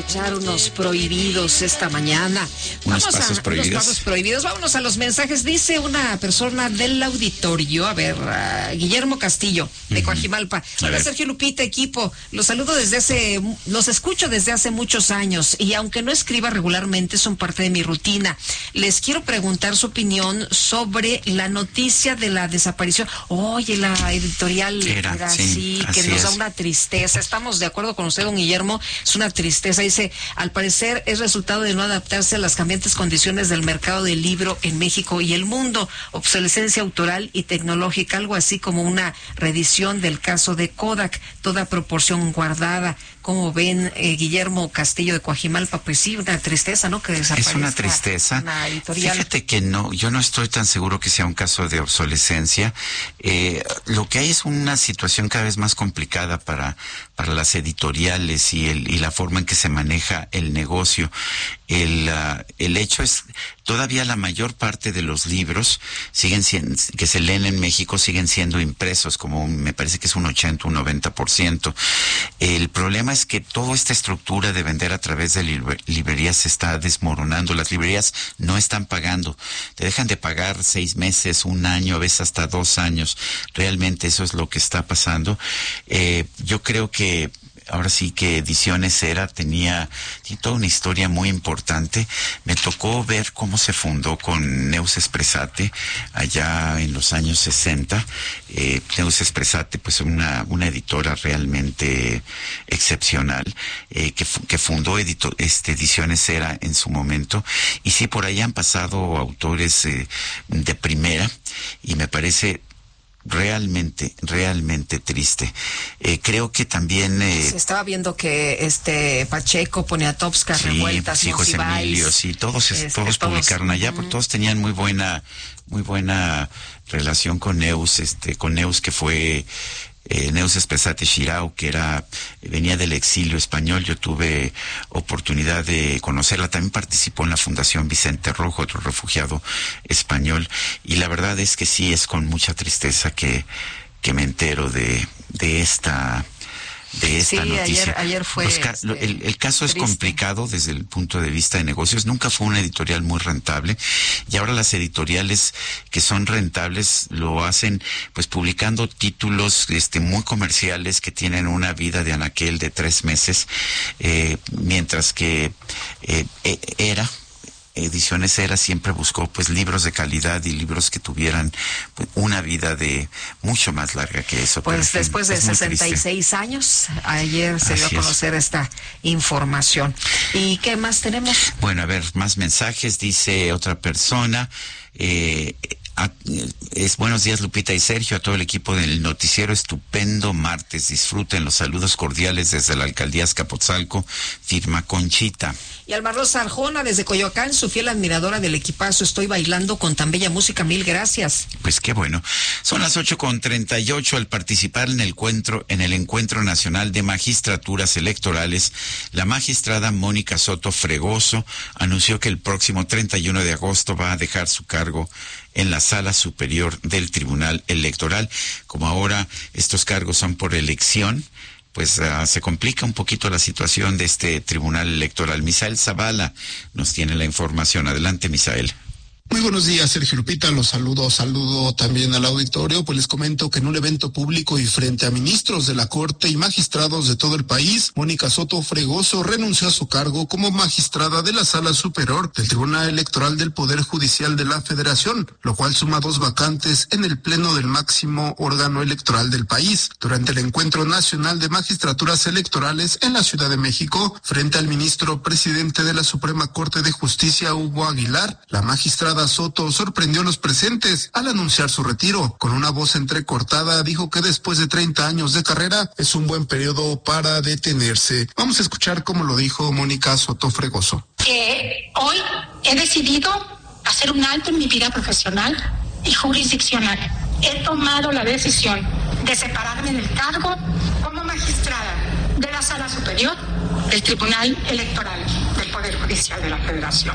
echar unos prohibidos esta mañana. Unos pasos prohibidos. Vámonos a los mensajes. Dice una persona del auditorio, Guillermo Castillo, de Coajimalpa. Hola, Sergio, Lupita, equipo. Los escucho desde hace muchos años y aunque no escriba regularmente, son parte de mi rutina. Les quiero preguntar su opinión sobre la noticia de la desaparición. Oye, la editorial era así, que nos da una tristeza. Estamos de acuerdo con usted, don Guillermo, es una tristeza. Dice, al parecer es resultado de no adaptarse a las cambiantes condiciones del mercado del libro en México y el mundo, obsolescencia autoral y tecnológica, algo así como una reedición del caso de Kodak, toda proporción guardada. ¿Cómo ven, Guillermo Castillo de Coajimalpa? Pues sí, una tristeza, ¿no? Que desaparezca. Es una tristeza. Una editorial. Fíjate que no, yo no estoy tan seguro que sea un caso de obsolescencia. Lo que hay es una situación cada vez más complicada para las editoriales y la forma en que se maneja el negocio. El hecho es, todavía la mayor parte de los libros que se leen en México siguen siendo impresos, como me parece que es un 80, un 90%. El problema es que toda esta estructura de vender a través de librerías se está desmoronando. Las librerías no están pagando. Te dejan de pagar 6 meses, 1 año, a veces hasta 2 años. Realmente eso es lo que está pasando. Yo creo que ahora sí que Ediciones Era tiene toda una historia muy importante. Me tocó ver cómo se fundó con Neus Espressate allá en los años 60. Neus Espressate, pues una editora realmente excepcional, que fundó Ediciones Era en su momento. Y sí, por ahí han pasado autores de primera, y me parece realmente triste. Creo que también se estaba viendo que Pacheco, Poniatowska, Revueltas, José Emilio, todos publicaron allá, porque todos tenían muy buena relación con Neus, que fue Neus Espressate Shirao, que venía del exilio español. Yo tuve oportunidad de conocerla. También participó en la Fundación Vicente Rojo, otro refugiado español. Y la verdad es que sí, es con mucha tristeza que me entero de esta noticia. Ayer fue el caso es complicado desde el punto de vista de negocios. Nunca fue una editorial muy rentable, y ahora las editoriales que son rentables lo hacen pues publicando títulos muy comerciales que tienen una vida de anaquel de 3 meses, mientras que Ediciones Era siempre buscó pues libros de calidad y libros que tuvieran pues, una vida de mucho más larga que eso. Pues después de 66 años, ayer se dio a conocer esta información. ¿Y qué más tenemos? Bueno, a ver, más mensajes. Dice otra persona, buenos días, Lupita y Sergio, a todo el equipo del noticiero. Estupendo martes, disfruten. Los saludos cordiales desde la alcaldía Azcapotzalco, firma Conchita. Y Alma Rosa Arjona desde Coyoacán, su fiel admiradora del equipazo. Estoy bailando con tan bella música, mil gracias. Pues qué bueno. Son las 8:38. Al participar en el encuentro nacional de magistraturas electorales, la magistrada Mónica Soto Fregoso anunció que el próximo 31 de agosto va a dejar su cargo en la Sala Superior del Tribunal Electoral. Como ahora estos cargos son por elección, pues se complica un poquito la situación de este Tribunal Electoral. Misael Zavala nos tiene la información. Adelante, Misael. Muy buenos días, Sergio, Lupita, los saludo también al auditorio. Pues les comento que en un evento público y frente a ministros de la Corte y magistrados de todo el país, Mónica Soto Fregoso renunció a su cargo como magistrada de la Sala Superior del Tribunal Electoral del Poder Judicial de la Federación, lo cual suma 2 vacantes en el pleno del máximo órgano electoral del país. Durante el Encuentro Nacional de Magistraturas Electorales en la Ciudad de México, frente al ministro presidente de la Suprema Corte de Justicia, Hugo Aguilar, la magistrada Soto sorprendió a los presentes al anunciar su retiro. Con una voz entrecortada dijo que después de 30 años de carrera es un buen periodo para detenerse. Vamos a escuchar cómo lo dijo Mónica Soto Fregoso. Hoy he decidido hacer un alto en mi vida profesional y jurisdiccional. He tomado la decisión de separarme del cargo como magistrada de la Sala Superior del Tribunal Electoral del Poder Judicial de la Federación.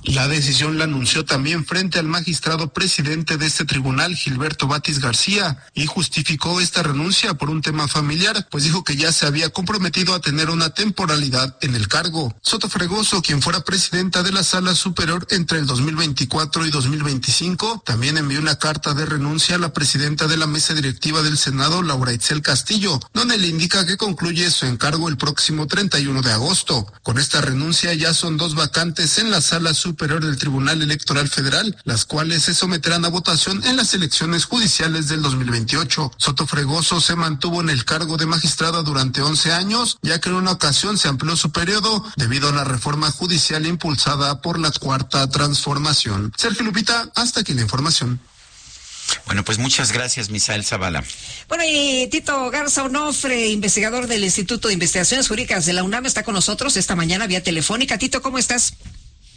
La decisión la anunció también frente al magistrado presidente de este tribunal, Gilberto Batis García, y justificó esta renuncia por un tema familiar, pues dijo que ya se había comprometido a tener una temporalidad en el cargo. Soto Fregoso, quien fuera presidenta de la Sala Superior entre el 2024 y 2025, también envió una carta de renuncia a la presidenta de la mesa directiva del Senado, Laura Itzel Castillo, donde le indica que concluye su encargo el próximo 31 de agosto. Con esta renuncia ya son 2 vacantes en la Sala Superior del Tribunal Electoral Federal, las cuales se someterán a votación en las elecciones judiciales del 2028. Soto Fregoso se mantuvo en el cargo de magistrada durante 11 años, ya que en una ocasión se amplió su periodo debido a la reforma judicial impulsada por la Cuarta Transformación. Sergio Lupita, hasta aquí la información. Bueno, pues muchas gracias, Misael Zavala. Bueno, y Tito Garza Onofre, investigador del Instituto de Investigaciones Jurídicas de la UNAM, está con nosotros esta mañana vía telefónica. Tito, ¿cómo estás?